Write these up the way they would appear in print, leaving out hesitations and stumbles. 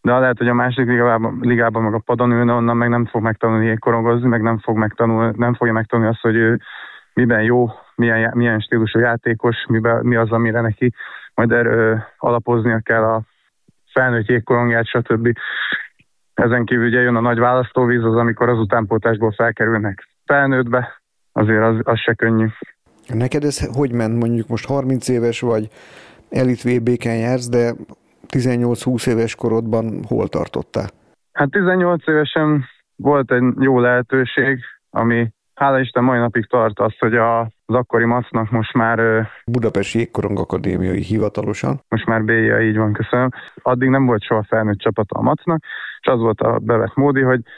de lehet, hogy a második ligában meg a padon ülne, onnan meg nem fog megtanulni jégkorongozni, meg nem fogja megtanulni azt, hogy ő miben jó, milyen stílusú játékos, mi az, amire neki majd alapoznia kell a felnőtt jégkorongját, stb. Ezen kívül ugye jön a nagy választóvíz, az amikor az utánpótlásból felkerülnek felnőttbe, azért az se könnyű. Neked ez hogy ment? Mondjuk most 30 éves vagy, elit VB-ken jársz, de 18-20 éves korodban hol tartottál? Hát 18 évesen volt egy jó lehetőség, ami hála Isten mai napig tart, az, hogy az akkori MAC-nak most már... Budapesti Jégkorong Akadémiai hivatalosan. Most már BIA, így van, köszönöm. Addig nem volt soha felnőtt csapata a MAC-nak, és az volt a bevett módi,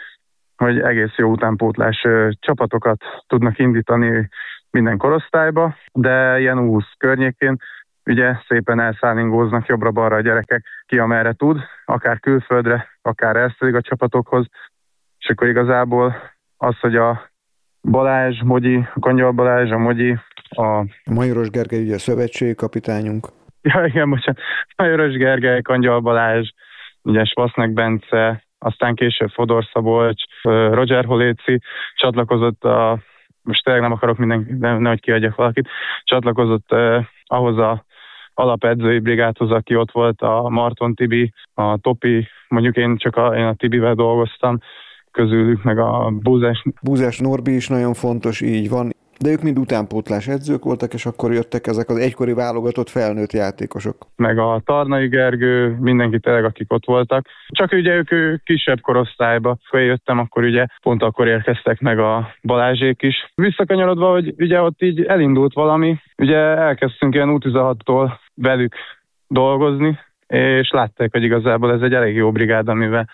hogy egész jó utánpótlás csapatokat tudnak indítani minden korosztályba, de ilyen 20 környékén ugye szépen elszállingóznak jobbra-balra a gyerekek, ki amerre tud, akár külföldre, akár elszedik a csapatokhoz, és akkor igazából az, hogy a Balázs, Mogyi, a Kangyal Balázs, a Mogyi, a Majoros Gergely, ugye a szövetségi kapitányunk. Ja, igen, bocsánat. Majoros Gergely, Kangyal Balázs, ugye Svasznek Bence, aztán később Fodor Szabolcs, Roger Holéci csatlakozott most tényleg nem akarok nehogy kiadjak valakit, csatlakozott ahhoz a alapedzői brigádhoz, aki ott volt, a Marton Tibi, a Topi, mondjuk én a Tibivel dolgoztam, közülük, meg a Búzás Norbi is nagyon fontos, így van. De ők mind utánpótlás edzők voltak, és akkor jöttek ezek az egykori válogatott felnőtt játékosok. Meg a Tarnai Gergő, mindenki tényleg, akik ott voltak. Csak ugye ők kisebb korosztályba feljöttem, akkor ugye pont akkor érkeztek meg a Balázsék is. Visszakanyarodva, hogy ugye ott így elindult valami, ugye elkezdtünk ilyen U16-tól velük dolgozni, és látták, hogy igazából ez egy elég jó brigád,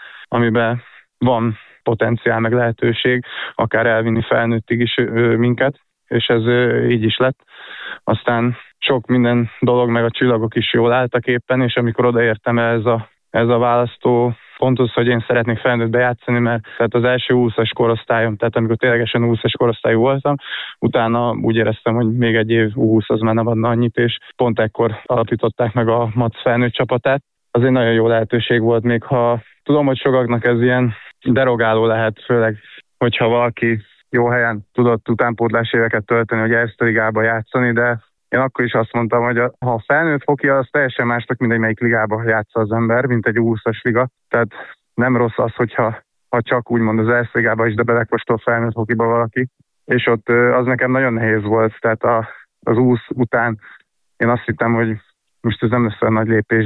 amiben van potenciál, meg lehetőség, akár elvinni felnőttig is minket, és ez így is lett. Aztán sok minden dolog, meg a csillagok is jól álltak éppen, és amikor odaértem ez a választó ponthoz, hogy én szeretnék felnőttbe játszani, mert tehát az első 20-as korosztályom, tehát amikor ténylegesen 20-as korosztályú voltam, utána úgy éreztem, hogy még egy év 20 az már nem adna annyit, és pont ekkor alapították meg a MAC felnőtt csapatát. Az egy nagyon jó lehetőség volt, még ha tudom, hogy sokaknak ez ilyen derogáló lehet, főleg, hogyha valaki jó helyen tudott utánpótlás éveket tölteni, hogy Erste ligába játszani, de én akkor is azt mondtam, hogy ha a felnőtt hoki, az teljesen másnak mindegy, melyik ligába játsza az ember, mint egy 20-as liga. Tehát nem rossz az, hogyha csak úgymond az Erste ligába is, de belekóstol felnőtt hokiba valaki. És ott az nekem nagyon nehéz volt, tehát az 20 után én azt hittem, hogy most ez nem lesz olyan nagy lépés,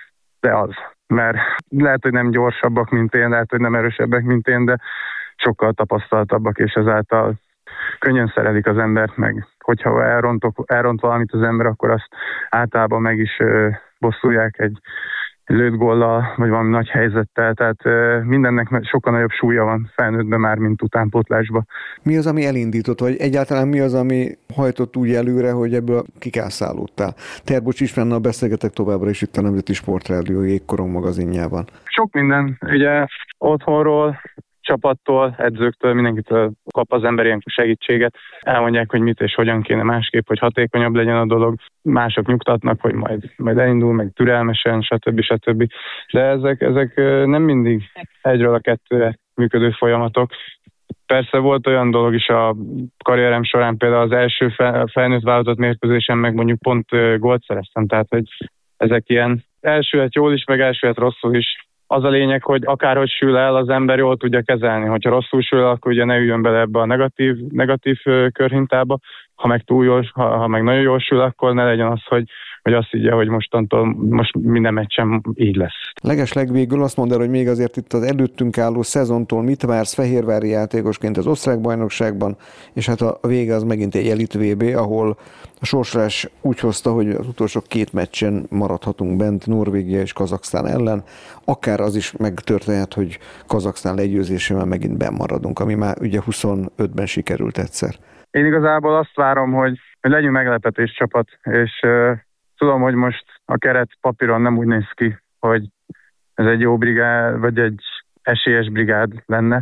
de az. Mert lehet, hogy nem gyorsabbak, mint én, lehet, hogy nem erősebbek, mint én, de sokkal tapasztaltabbak, és ezáltal könnyen szerelik az embert, meg hogyha elront valamit az ember, akkor azt általában meg is bosszulják egy lőtt góllal, vagy valami nagy helyzettel, tehát mindennek sokkal nagyobb súlya van felnőttben már, mint utánpótlásban. Mi az, ami elindított, vagy egyáltalán mi az, ami hajtott úgy előre, hogy ebből kikászálódtál? Terbocs Istvánnal beszélgetek továbbra is itt a Nemzeti Sportrádió Jégkorong magazinjában. Sok minden, ugye otthonról, csapattól, edzőktől, mindenkitől kap az ember ilyenkor segítséget. Elmondják, hogy mit és hogyan kéne másképp, hogy hatékonyabb legyen a dolog. Mások nyugtatnak, hogy majd elindul, meg türelmesen, stb. De ezek nem mindig egyről a kettőre működő folyamatok. Persze volt olyan dolog is a karrierem során, például az első felnőtt válogatott mérkőzésen meg mondjuk pont gólt szereztem. Tehát, hogy ezek ilyen elsőhet jól is, meg elsőhet rosszul is. Az a lényeg, hogy akárhogy sül el, az ember jól tudja kezelni. Hogyha rosszul sül el, akkor ugye ne üljön bele ebbe a negatív körhintába. Ha meg túl jól, ha meg nagyon jól sül, akkor ne legyen az, hogy azt higgye, hogy most minden meccsen így lesz. Legeslegvégül azt mondd el, hogy még azért itt az előttünk álló szezontól mit vársz fehérvári játékosként az osztrák bajnokságban, és hát a vége az megint egy elit VB, ahol a sorsolás úgy hozta, hogy az utolsó 2 meccsen maradhatunk bent Norvégia és Kazaksztán ellen. Akár az is megtörténhet, hogy Kazaksztán legyőzésével megint benn maradunk, ami már ugye 25-ben sikerült egyszer. Én igazából azt várom, hogy legyünk meglepetés csapat, és tudom, hogy most a keret papíron nem úgy néz ki, hogy ez egy jó brigád, vagy egy esélyes brigád lenne,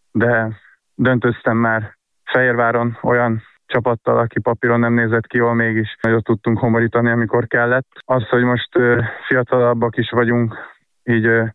de döntöztem már Fehérváron olyan csapattal, aki papíron nem nézett ki jól, mégis nagyot tudtunk homorítani, amikor kellett. Az, hogy most fiatalabbak is vagyunk, így